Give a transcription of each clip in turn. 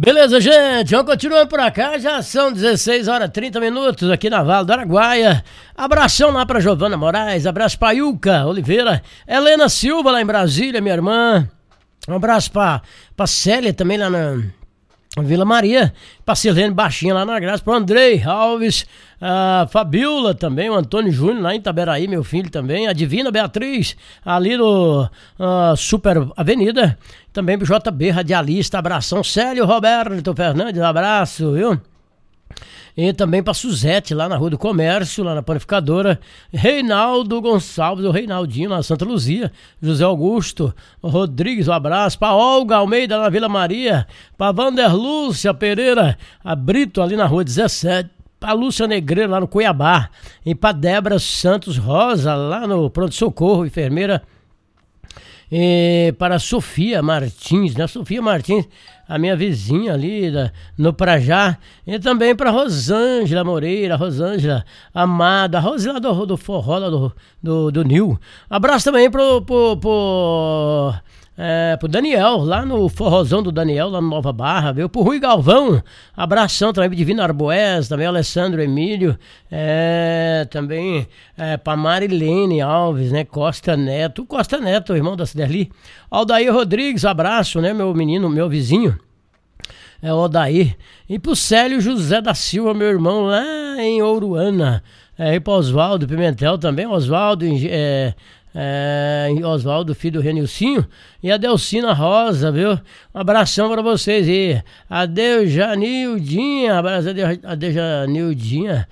Beleza, gente, vamos continuando por cá, já são 16 horas 30 minutos aqui na Vale do Araguaia. Abração lá pra Giovana Moraes, abraço pra Ilka Oliveira, Helena Silva lá em Brasília, minha irmã. Um abraço pra Célia também lá na Vila Maria, pra Silene Baixinha lá na Graça, pro Andrei Alves, a Fabiola também, o Antônio Júnior lá em Itaberaí, meu filho também, a Divina Beatriz, ali no Super Avenida, também pro JB Radialista, abração, Célio Roberto Fernandes, abraço, viu? E também pra Suzete, lá na Rua do Comércio, lá na Panificadora, Reinaldo Gonçalves, o Reinaldinho, lá na Santa Luzia, José Augusto Rodrigues, um abraço, pra Olga Almeida, lá na Vila Maria, pra Vanderlúcia Pereira, a Brito, ali na Rua 17, pra Lúcia Negreiro, lá no Cuiabá, e pra Débora Santos Rosa, lá no Pronto Socorro, enfermeira, e para a Sofia Martins, né? Sofia Martins, a minha vizinha ali no Prajá. E também para Rosângela Moreira, Rosângela Amada, a Rose lá do forró, lá do Nil. Abraço também pro Daniel, lá no forrozão do Daniel, lá no Nova Barra, viu? Pro Rui Galvão, abração também pro Divino Arboés, também Alessandro Emílio, também pra Marilene Alves, né? Costa Neto, irmão da Ciderli. Aldair Rodrigues, abraço, né? Meu menino, meu vizinho, o Aldair. E pro Célio José da Silva, meu irmão, lá em Ouruana. E pro Oswaldo Pimentel também, Oswaldo, Oswaldo, filho do Renilcinho, e a Delcina Rosa, viu? Um abração pra vocês aí. A Dejanildinha, abraço a Dejanildinha,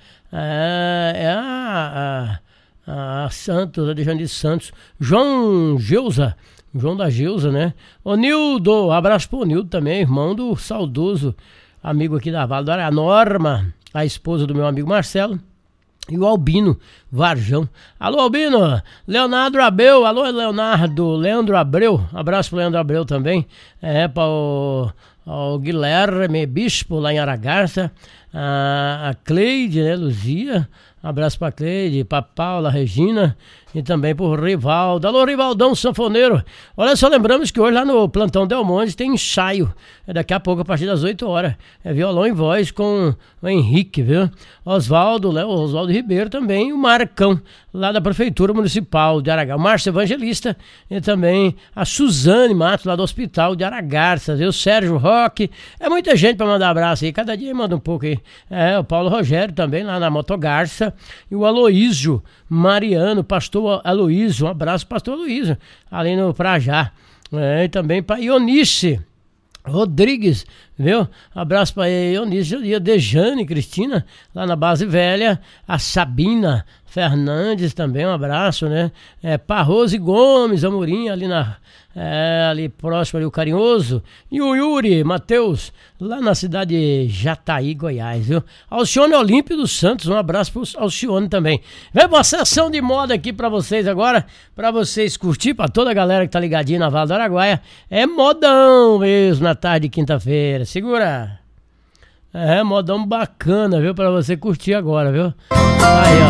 a Santos, a Dejanil Santos, João da Geusa, né? O Nildo, abraço pro Nildo também, irmão do saudoso amigo aqui da Vale do Araguaia, a Norma, a esposa do meu amigo Marcelo. E o Albino Varjão. Alô, Albino! Leonardo Abreu. Alô, Leandro Abreu. Abraço pro Leandro Abreu também. Para o Guilherme Bispo, lá em Aragarça. A Cleide, né, Luzia. Abraço pra Cleide, pra Paula, Regina. E também pro Rivaldo. Alô, Rivaldão Sanfoneiro. Olha só, lembramos que hoje lá no Plantão Del Monte tem ensaio. Daqui a pouco, a partir das 8 horas. Violão e voz com o Henrique, viu? Oswaldo Ribeiro também. E o Marcão, lá da Prefeitura Municipal de Aragarça. O Márcio Evangelista. E também a Suzane Matos, lá do Hospital de Aragarça. Viu? O Sérgio Roque. É muita gente pra mandar abraço aí. Cada dia manda um pouco aí. O Paulo Rogério também, lá na Motogarça. E o Aloísio Mariano, pastor Aloísio, um abraço pastor Aloísio, ali no Prajá. E também para Ionice Rodrigues, viu? Abraço para Ionice e a Dejane Cristina, lá na Base Velha. A Sabina Fernandes também, um abraço, né? Para Rose Gomes Amorim, ali próximo ali, o Carinhoso. E o Yuri Matheus, lá na cidade de Jataí, Goiás, viu? Alcione Olímpio dos Santos, um abraço pro Alcione também. Vem uma sessão de moda aqui pra vocês agora, pra vocês curtir, pra toda a galera que tá ligadinha na Vale do Araguaia. É modão mesmo na tarde de quinta-feira, segura. Modão bacana, viu? Pra você curtir agora, viu? Aí, ó.